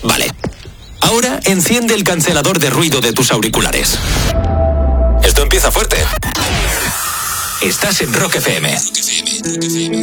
Vale. Ahora enciende el cancelador de ruido de tus auriculares. Esto empieza fuerte. Estás en Rock FM.